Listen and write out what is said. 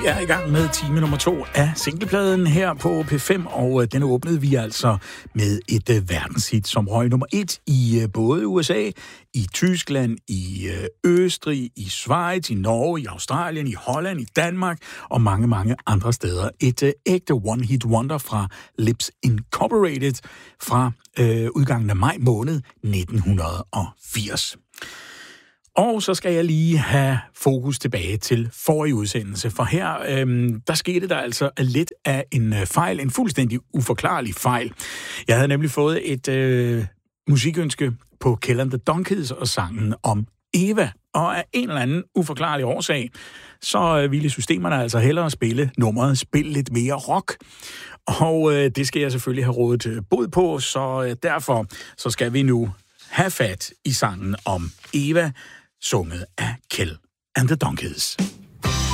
er i gang med time nummer 2 af singlepladen her på P5, og den åbnede vi altså med et verdenshit, som røg nummer 1 i både USA, i Tyskland, i Østrig, i Schweiz, i Norge, i Australien, i Holland, i Danmark og mange, mange andre steder. Et ægte one-hit wonder fra Lips Incorporated fra udgangen af maj måned 1980. Og så skal jeg lige have fokus tilbage til forrige udsendelse, for her, der skete der altså lidt af en fejl, en fuldstændig uforklarlig fejl. Jeg havde nemlig fået et musikønske på Kel and the Donkeys og sangen om Eva, og af en eller anden uforklarlig årsag, så ville systemerne altså hellere spille nummeret Spil lidt mere rock. Og det skal jeg selvfølgelig have rådet bod på, så derfor så skal vi nu have fat i sangen om Eva, sunget af Kel and the Donkeys.